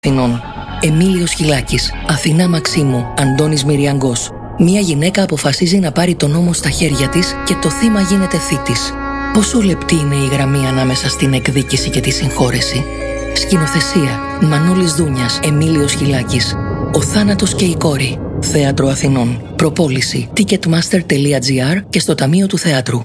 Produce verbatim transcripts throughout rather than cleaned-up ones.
Αθηνών. Εμίλιος Χιλάκης, Αθηνά Μαξίμου, Αντώνης Μυριαγκός. Μια γυναίκα αποφασίζει να πάρει τον νόμο στα χέρια της και το θύμα γίνεται θήτης. Πόσο λεπτή είναι η γραμμή ανάμεσα στην εκδίκηση και τη συγχώρεση. Σκηνοθεσία Μανώλης Δούνιας, Εμίλιος Χιλάκης. Ο θάνατος και η κόρη. Θέατρο Αθηνών. Προπόληση ticketmaster τελεία gr και στο Ταμείο του Θεάτρου.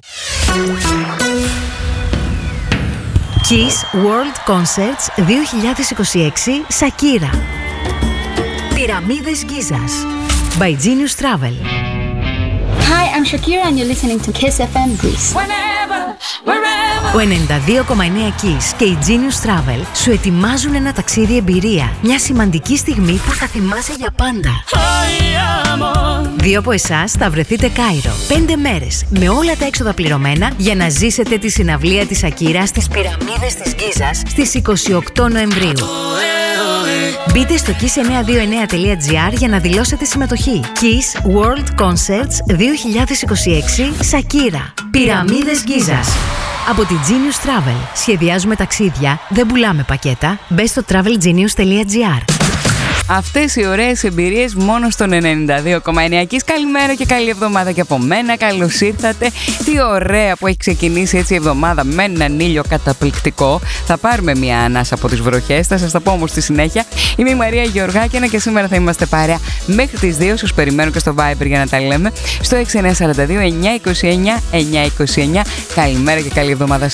Kiss World Concerts δύο χιλιάδες είκοσι έξι Σακύρα. Πυραμίδες Γκίζας by Genius Travel. Hi, I'm Shakira and you're listening to Kiss εφ εμ Greece. Whenever, wherever. Ο ενενήντα δύο κόμμα εννέα Kiss και η Genius Travel σου ετοιμάζουν ένα ταξίδι εμπειρία. Μια σημαντική στιγμή που θα θυμάσαι για πάντα. Δύο από εσάς θα βρεθείτε Κάιρο. Πέντε μέρες με όλα τα έξοδα πληρωμένα για να ζήσετε τη συναυλία της Σακύρα στις Πυραμίδες της Γκίζας στις είκοσι οκτώ Νοεμβρίου. Μπείτε στο kiss εννιακόσια είκοσι εννέα τελεία gr για να δηλώσετε συμμετοχή. Kiss World Concerts δύο χιλιάδες είκοσι έξι Σακύρα. Πυραμίδες Γκίζας. Από τη Genius Travel. Σχεδιάζουμε ταξίδια, δεν πουλάμε πακέτα. Μπες στο travel genius τελεία gr. Αυτές οι ωραίες εμπειρίες μόνο στον ενενήντα δύο κόμμα εννέα. Καλημέρα και καλή εβδομάδα και από μένα. Καλώς ήρθατε. Τι ωραία που έχει ξεκινήσει έτσι η εβδομάδα με έναν ήλιο καταπληκτικό. Θα πάρουμε μια ανάσα από τις βροχές. Θα σας τα πω όμως στη συνέχεια. Είμαι η Μαρία Γεωργάκινα και σήμερα θα είμαστε παρέα μέχρι τις δύο. Σας περιμένω και στο Viber για να τα λέμε. Στο έξι εννιά τέσσερα δύο εννιά δύο εννιά εννιά δύο εννιά. Καλημέρα και καλή εβδομάδα σε